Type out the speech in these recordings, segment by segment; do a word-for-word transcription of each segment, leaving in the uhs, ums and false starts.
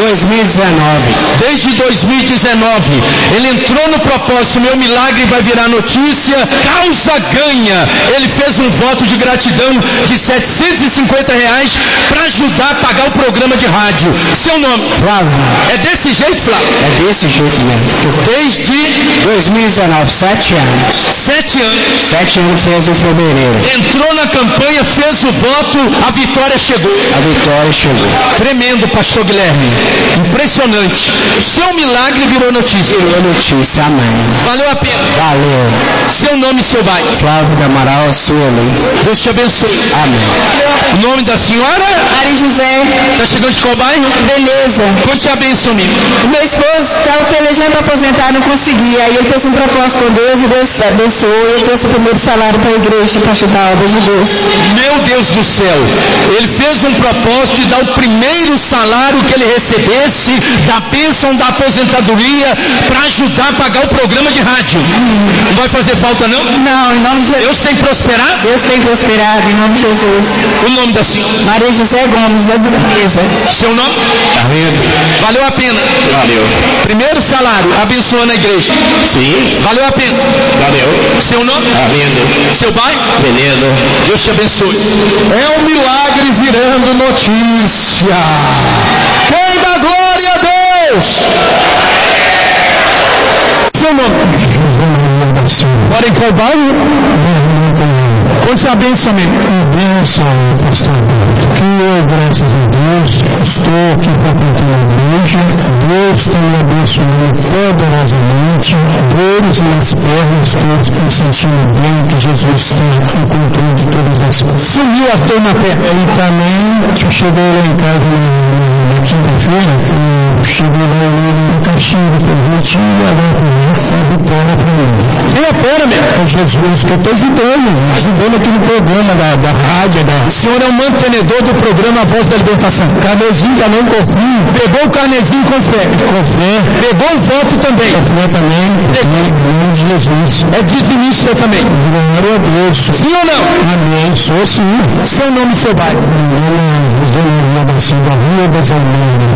dois mil e dezenove. Desde dois mil e dezenove. Ele entrou no propósito, meu milagre vai virar notícia, causa ganha. Ele fez um voto de gratidão de setecentos e cinquenta reais para ajudar a pagar o programa de rádio. Seu nome? Flávio. É desse jeito, Flávio? É desse jeito mesmo. Desde dois mil e dezenove, sete anos. Sete anos. Sete anos fez em fevereiro. Entrou na campanha, fez o voto, a vitória chegou. A vitória chegou. Tremendo, pastor Guilherme. Impressionante. Seu milagre virou notícia. Virou notícia, amém. Valeu a pena. Valeu. Seu nome e seu bairro? Flávio do Amaral, Sueli. Deus te abençoe. Amém. O nome da senhora? Maria José. Está chegando de qual bairro? Beleza. Conte a benção, amigo. Meu esposo estava pelejando para aposentar, não conseguia. Aí ele fez um propósito com Deus e Deus abençoou. Eu trouxe o primeiro salário para a igreja para ajudar a obra de Deus. Meu Deus do céu. Ele fez um propósito de dar o primeiro salário que ele recebesse da bênção da aposentadoria para ajudar a pagar o programa de rádio. Não vai fazer falta, não? Não, em nome de Jesus. Deus tem prosperado? Deus tem prosperado, em nome de Jesus. O nome da senhora? Maria José Gomes, da Mesa. Seu nome? Amém. Valeu a pena? Valeu. Primeiro salário, abençoando a igreja. Sim. Valeu a pena? Valeu. Seu nome? Amém. Seu bairro? Beleza. Deus te abençoe. É um milagre virando notícia. Quem dá glória a Deus? Seu nome? Mora em qual bairro? Conte a benção, amigo. Benção, pastor. Que eu, graças a Deus, estou aqui frequentando a igreja. Deus tem me abençoado poderosamente. Dores nas pernas, todos me sentindo bem, que Jesus está em controle de todas as coisas. Sumiu a dor na perna. E também, eu cheguei lá em casa na, na quinta-feira, eu cheguei lá no caixinho do presente e agora foi vitória para mim. Quem opera, meu? É Jesus que eu estou ajudando, ajudando aqui no programa da, da rádio. Da... O senhor é um mantenedor do programa Voz da Libertação. Carnezinho também confio. Pegou o carnezinho com fé. Com fé. Pegou o voto também. Com fé também. Em nome de Jesus. É dizimista também. Glória a Deus. Sim ou não? Amém. Sou sim. Seu nome e seu bairro? Meu nome é José Maria da Silva, Rua das Almeidas.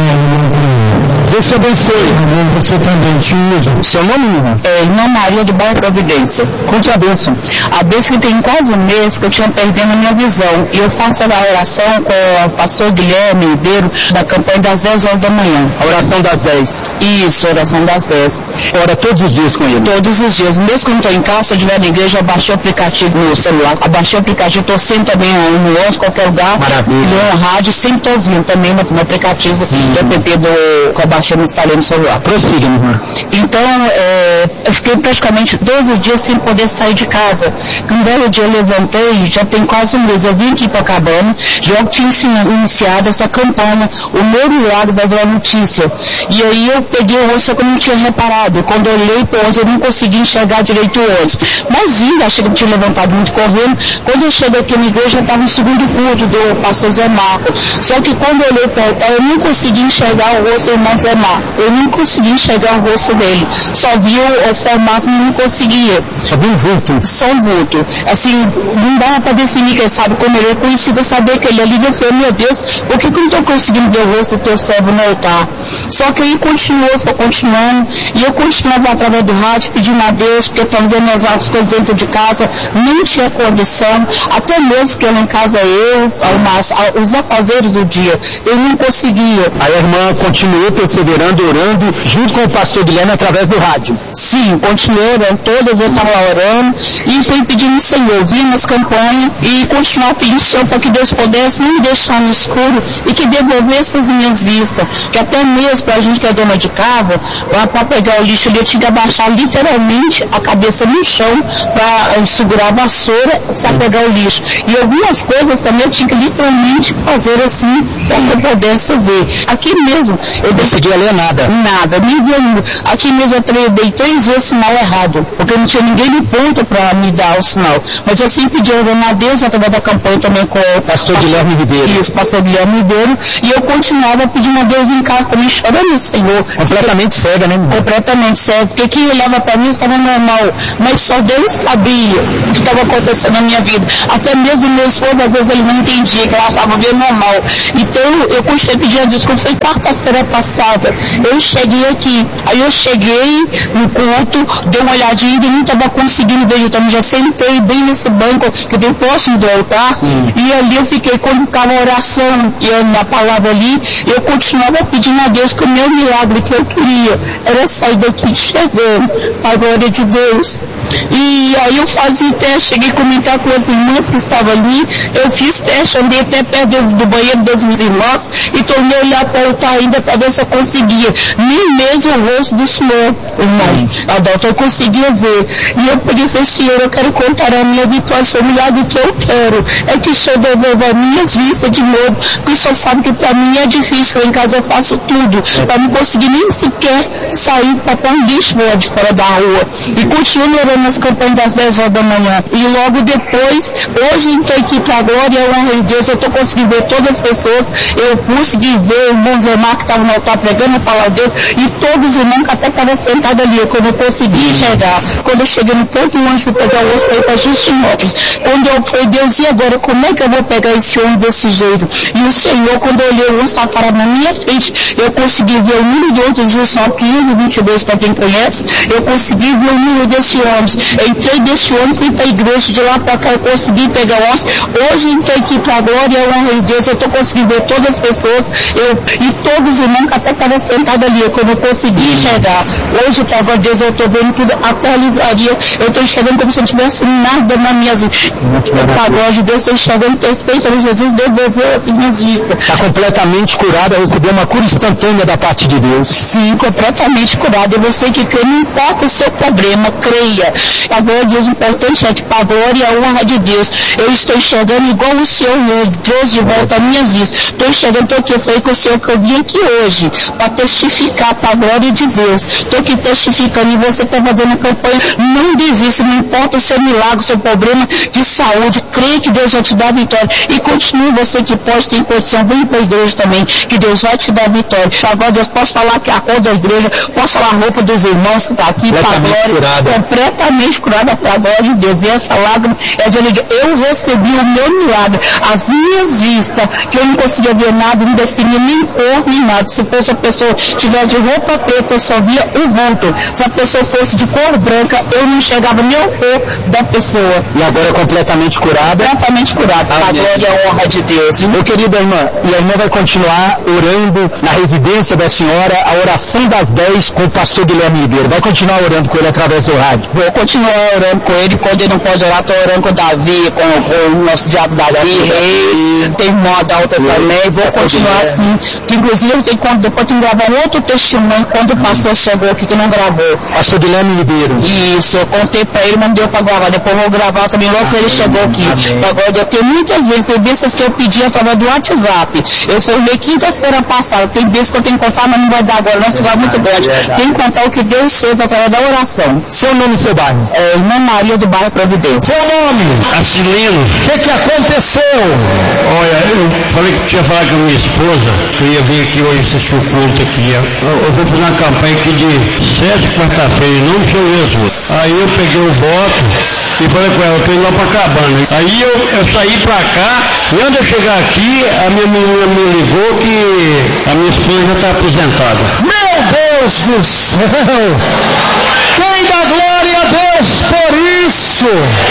Deus te abençoe. Amém. Você também, tio. Seu nome, irmão? É, irmã Maria do bairro Providência. Conte a benção. A bênção que tem quase um mês que eu tinha perdendo a minha visão. E eu faço a oração com o pastor Guilherme Ribeiro da campanha das dez horas da manhã. A oração das dez. Isso, oração das dez. Ora todos os dias com ele? Todos os dias. Mesmo quando estou em casa, se eu estiver na igreja, eu baixei o aplicativo no celular. Eu baixei o aplicativo, estou sempre também no onze, qualquer lugar. Maravilha. No rádio, sempre estou ouvindo também no, no aplicativo do app do, que eu baixei no instalei no celular. Prossiga, minha irmã. Então, é, eu fiquei praticamente doze dias sem poder sair de casa. Um belo dia eu levantei, já tem quase um mês, eu vim aqui para Cabana, já tinha iniciado essa campanha, o meu milagre vai virar notícia. E aí eu peguei o ônibus, só que eu não tinha reparado. Quando eu olhei para o ônibus, eu não consegui enxergar direito o ônibus. Mas vim, achei que eu tinha levantado muito correndo. Quando eu cheguei aqui na igreja, já estava no segundo culto do pastor Zé Marco. Só que quando eu olhei para ele, eu não consegui enxergar o rosto do irmão Zé Marco. Eu não consegui enxergar o rosto dele. Só vi o, o formato e não conseguia. Só vi um vulto. Só um vulto. Assim, não dava para definir, quem sabe como ele é conhecido, saber que ele ali. Eu falei, meu Deus, por que, que eu não estou conseguindo ver o rosto do teu servo no altar? Só que aí continuou, foi continuando, e eu continuava através do rádio, pedindo a Deus, porque estava vendo as outras coisas dentro de casa, não tinha condição, até mesmo porque lá em casa eu, mas, os afazeres do dia, eu não conseguia. Aí a irmã continuou perseverando, orando, junto com o pastor Guilherme, através do rádio. Sim, continuei orando, toda vez eu estava orando, e fui pedindo ao Senhor, vir nas campanhas, e continuar pedindo ao Senhor para que Deus pudesse não me deixar no escuro, e que devolvesse as minhas vistas, que até mesmo para a gente que é dona de casa, para pegar o lixo ali, eu tinha que abaixar literalmente a cabeça no chão para segurar a vassoura para pegar o lixo. E algumas coisas também eu tinha que literalmente fazer assim, para que eu pudesse ver. Aqui mesmo, eu consegui sabia ler nada. Nada, nem deu. Aqui mesmo eu dei três vezes sinal errado, porque não tinha ninguém no ponto para me dar o sinal. Mas eu sempre pedi a Deus, através da campanha também com o pastor Guilherme Ribeiro. Isso, pastor Guilherme Ribeiro. E eu continuava pedindo a Deus em casa também, chorando, Senhor. Completamente cega, né? Completamente cega. Porque quem olhava para mim estava normal. Mas só Deus sabia o que estava acontecendo na minha vida. Até mesmo meu esposo, às vezes, ele não entendia, que ela estava bem normal. Então, eu continuei pedindo a Deus. Quando foi quarta-feira passada, eu cheguei aqui. Aí eu cheguei no culto, dei uma olhadinha e não estava conseguindo ver. Eu também já sentei bem nesse banco que tem próximo do altar. Sim. E ali eu fiquei, quando ficava a oração e eu, na palavra ali, eu continuava pedindo a Deus que o meu milagre que eu queria era sair daqui chegando para a glória de Deus. E aí eu fazia teste, cheguei a comentar com as irmãs que estavam ali, eu fiz teste, andei até perto do, do banheiro das minhas irmãs e tornei a olhar para o altar ainda para ver se eu conseguia, nem mesmo o rosto do Senhor, irmão, Adalto, eu conseguia ver. E eu peguei e falei, Senhor, eu quero contar a minha vitória, o milagre que eu quero é que o Senhor devolva as minhas vistas de novo, porque o Senhor sabe que para mim é difícil, em casa eu faço tudo, para não conseguir nem sequer sair para pôr um lixo de fora da rua. E continuo orando nas campanhas das dez horas da manhã. E logo depois, hoje estou aqui para a glória e a honra de Deus, eu estou conseguindo ver todas as pessoas, eu consegui ver o irmão Zé Mar que estava no altar pregando a palavra de Deus, e todos os irmãos que até estavam sentados ali, quando eu consegui enxergar, quando eu cheguei no ponto ônibus para pegar o osso para ir para Justinópolis, quando eu falei, Deus, e agora, como é que eu vou pegar esse ônibus desse jeito? E o Senhor, quando eu olhei o ônibus, estava parado na minha frente, eu consegui ver o número de ônibus de Justinópolis, quinhentos e vinte e dois, para quem conhece, eu consegui ver o número desse ônibus, eu entrei desse ônibus, fui para a igreja, de lá para cá eu consegui pegar o ônibus, hoje entrei aqui para a glória e a honra de Deus, eu estou conseguindo ver todas as pessoas, eu, e todos os irmãos que até estavam sentados ali, quando eu consegui enxergar, hoje para a glória de Deus eu estou vendo tudo, até a livraria, eu estou enxergando como se não tivesse nada na minha vida, para a glória de Deus, estou enxergando perfeitamente, Jesus devolveu as minhas vistas. Está completamente curada, recebeu uma cura instantânea da parte de Deus. Sim, completamente curada, e você que crê, não importa o seu problema, creia. A glória de Deus, o importante é que para a glória e a honra de Deus, eu estou enxergando igual o Senhor, Deus de volta às minhas vistas. Estou enxergando, estou aqui, eu falei com o Senhor que eu vim aqui hoje para testificar para a glória de Deus. Estou aqui testificando e você está fazendo a campanha. Não desista, não importa o seu milagre, o seu problema de saúde, creia que Deus vai te dar a vitória. E continue, você que pode ter condição, vem para a igreja também, que Deus vai te dar a vitória. Agora Deus, posso falar que a cor da igreja, posso falar a roupa dos irmãos que está aqui para a glória, curada. completamente curada para a glória de Deus. E essa lágrima é de alegria. Eu recebi o meu milagre, as minhas vistas, que eu não conseguia ver nada, não definia nem cor, nem nada. Se fosse a pessoa tiver de roupa preta, eu só via o vulto. Se a pessoa fosse de cor branca, eu não enxergava nem o cor da pessoa. E agora é completamente curada. Completamente curada, para a glória e a honra de Deus. Meu querido irmã, e a irmã vai continuar orando na residência da senhora, a oração das dez com o pastor Guilherme Ribeiro. Vai continuar orando com ele através do rádio? Vou continuar orando com ele, quando ele não pode orar, estou orando com o Davi, com, com o nosso diabo Davi Reis, tem irmã da outra também, vou continuar assim, que inclusive eu tenho, quando, depois tem que gravar um outro testemunho, quando o pastor chegou aqui que não gravou. Pastor Guilherme Ribeiro. Isso, eu contei para ele, não deu para gravar, depois eu vou gravar também logo que ele chegou aqui. Agora, eu tenho muitas vezes, tem vezes que eu pedi através do WhatsApp, eu formei quinta-feira passada, tem vezes que eu tenho que contar, mas não vai dar agora, nós lugar muito grande, tem que contar o que Deus fez através da oração. Seu nome e seu bairro? É, Irmã Maria do bairro Providência. Seu nome? Acilino. O que que aconteceu? Olha, eu falei que tinha falado com a minha esposa, que eu ia vir aqui hoje assistir o culto aqui. Eu, eu vou fazer uma campanha aqui de sete quarta-feira, em nome de Jesus. Aí eu peguei o voto e falei com ela, eu tô indo lá pra Cabana. Aí eu, eu saí pra cá, e antes de eu chegar aqui, a minha menina me ligou que a minha esposa já está aposentada. Meu Deus do céu! Quem dá glória a Deus por isso?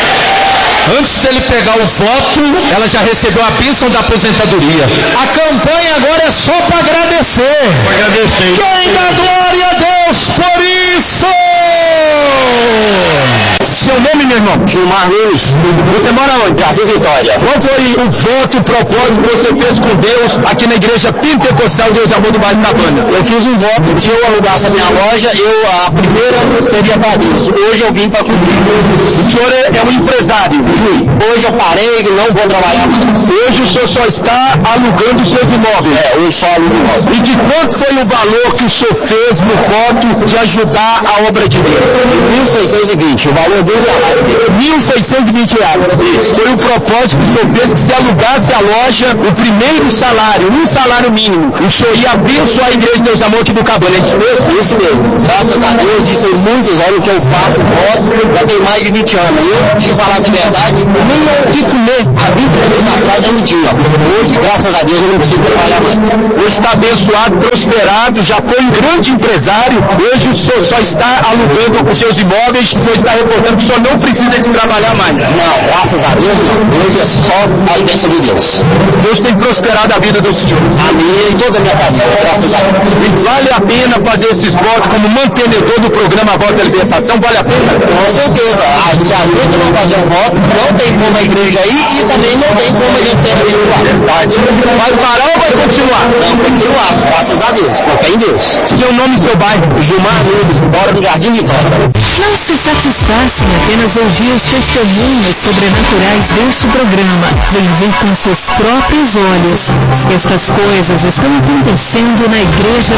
Antes dele pegar o voto, ela já recebeu a bênção da aposentadoria. A campanha agora é só para agradecer. Para agradecer. Quem dá glória a Deus por isso? Seu nome, meu irmão? Gilmar Nunes. Você mora onde? Jardim Vitória. Qual foi o voto, o propósito que você fez com Deus aqui na igreja pentecostal Deus Amor do Bairro Cabana? Eu fiz um voto, se eu alugasse a minha loja, eu, a primeira seria para Deus. Hoje eu vim para cumprir. O senhor é, é um empresário? Fui. Hoje eu parei, não vou trabalhar mais. Hoje o senhor só está alugando seus imóveis? É, hoje só alugo imóveis. E de quanto foi o valor que o senhor fez no voto de ajudar a obra de Deus? mil seiscentos e vinte, o valor do salário dele. mil seiscentos e vinte reais. Isso. Foi o propósito que o senhor fez, que se alugasse a loja, o primeiro salário, um salário mínimo, o senhor ia abençoar a igreja de Deus Amor aqui do Cabana, é isso mesmo? Isso mesmo. Graças a Deus, isso tem muitos anos que eu faço, posso, já tem mais de vinte anos. Eu, te falar a verdade, nem o que comer há vinte anos atrás eu não tinha. Hoje, graças a Deus, eu não preciso trabalhar mais. Hoje está abençoado, prosperado, já foi um grande empresário, hoje o senhor só está alugando os seus imóveis, o senhor está reportando que o senhor não precisa de trabalhar mais. Não, graças a Deus não. Hoje é só a bênção de Deus. Deus tem prosperado a vida do senhor. A minha e toda a minha família, graças a Deus. E vale a pena fazer esses votos como mantenedor do programa Voz da Libertação? Vale a pena? Com certeza. Ah, se a gente não fazer um voto, não tem como a igreja ir e também não tem como a gente ser abençoado. Verdade. Vai parar ou vai continuar? Não, continuar, graças a Deus, com fé em Deus. Seu nome e seu bairro? Gilmar Nunes, mora no Jardim Vitória. Não se satisfaça em apenas ouvir os testemunhos sobrenaturais deste programa. Vem ver com seus próprios olhos. Estas coisas estão acontecendo na Igreja